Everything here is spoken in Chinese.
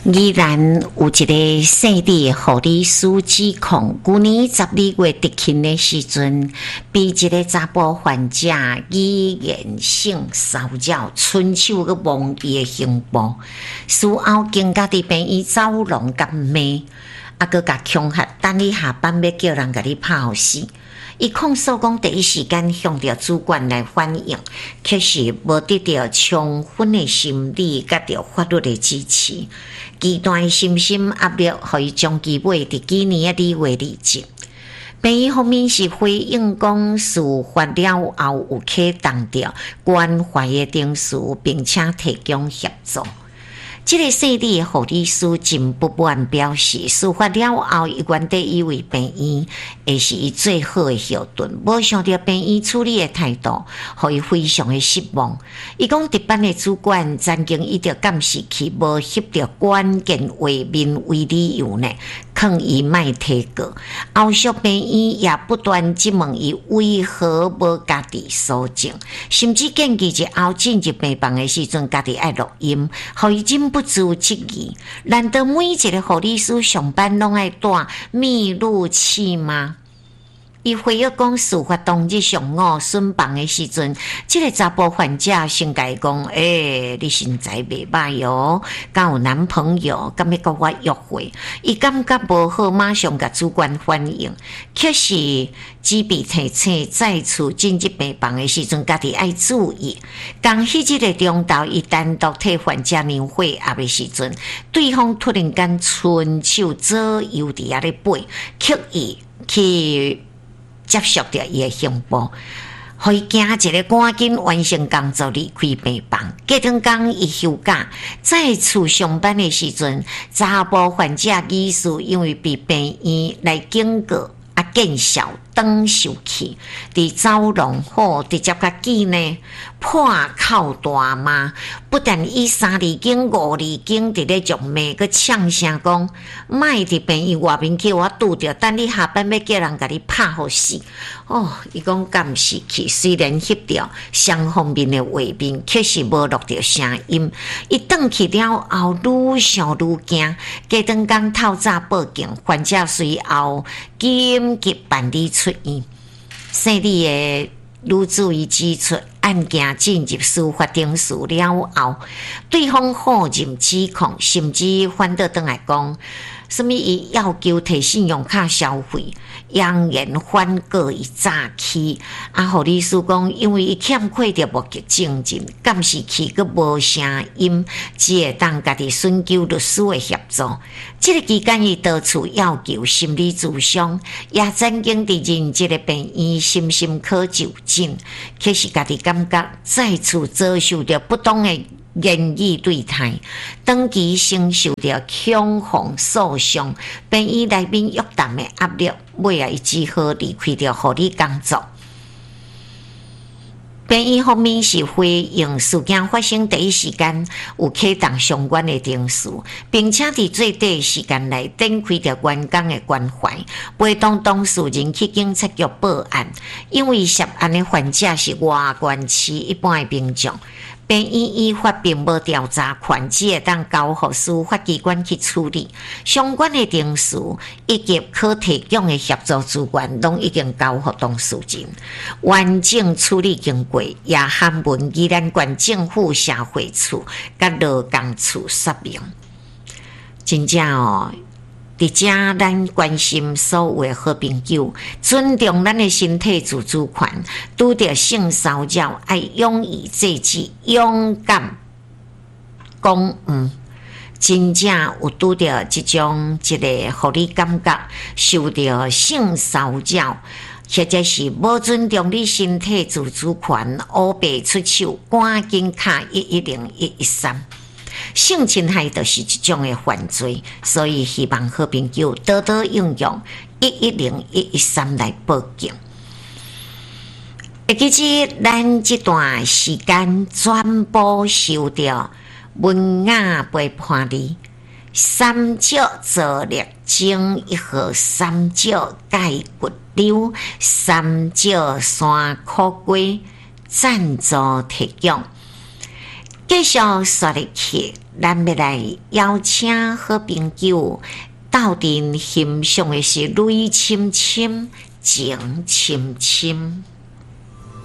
依然有一个细致护理师指控，去年12月得庆的时阵，被一个查甫患者语言性骚扰、伸手去摸伊的胸部，事后经家己病院走廊甲骂，佮甲恐吓，等你下班要叫人甲你拍互死。伊控诉讲，第一时间向着主管来反映，却是无得到充分的心理甲着法律的支持，极端的心压力，互伊将其尾伫今年2月离职。病院方面是回应讲，事发了后有启动着关怀的定事，并且提供协助。这个细致的护理师真不满表示，事发了后，伊原底以为病院会是伊最好的后盾，无想到病院处理的态度，互伊非常的失望。伊讲，值班的主管曾经伊着监视器无翕着关键画面为理由呢，劝伊莫提告。后续病院也不断质问伊为何无家己搜证，甚至建议日后进入病房的时阵，家己爱录音，互伊真不足质疑。难道每一个护理师上班拢爱戴密录器吗？伊回忆讲，事发当日上午巡房的时阵，这个查甫患者先甲伊讲：“你身材袂歹哟，敢有男朋友，敢要跟我约会？”伊感觉无好，马上甲主管反映，却是只被提醒再次进入病房的时阵，家己爱注意。刚迄日的中昼，伊单独替患者量血压的时阵，对方突然间伸手左右伫遐咧背，刻意去接触着伊的胸部，互伊惊一个赶紧完成工作离开病房。隔天天伊休假，再次上班的时阵，查甫患者疑似因为被病院来警告见效当受气，伫走廊后直接甲记呢破口大骂，不但以3字经5字经伫咧辱骂，佮呛声讲：“莫伫病院外面叫我拄着，等你下班要叫人甲你拍互死。”伊讲监视器虽然翕着双方面的画面，却是无录着声音。伊转去了后，愈想愈惊，隔天天透早报警，患者随后紧急办理出院。细致的女主医指出，案件进入司法定事了后，对方否认指控，甚至反倒转来讲，什么伊要求提信用卡消费，扬言反告伊诈欺。护理师讲，因为伊欠缺着目击证人，监视器佮无声音，只会当家己寻求律师的协助。这个期间，伊到处要求心理咨商，也曾经伫任这个病院深可就诊，可是家己感觉再次遭受着不当的言语对待，长期承受着恐慌诉讼，病院内面约谈的压力，尾啊伊只好离开着护理工作。病院方面是回应事件发生第一时间有启动相关的定事，并且伫最短时间内展开着员工的关怀，陪同当事人去警察局报案。因为涉案的患者是外县市一般的民众，病院依法并无调查权，只会当交予司法机关去处理。相关的定事以及可提供的协助资源，拢已经交予当事人。完整处理经过，也函文宜兰县政府社会处甲劳工处说明。真正伫遮咱关心所有的好朋友，尊重咱的身体自主权，拄着性骚扰爱勇于制止，勇敢讲真正有拄着这种一个互你感觉受到性骚扰，或者是无尊重你身体自主权，乌白出手，赶紧卡110-113。性侵害就是这种的犯罪，所以希望好朋友多多应用110-113来报警。其实咱这段时间全部受到文雅陪伴你，三角做力精1号三角钙骨瘤三角山苦瓜赞助提供。 继续说入去，咱要来邀请好朋友斗阵欣赏的是泪沁沁情沁沁。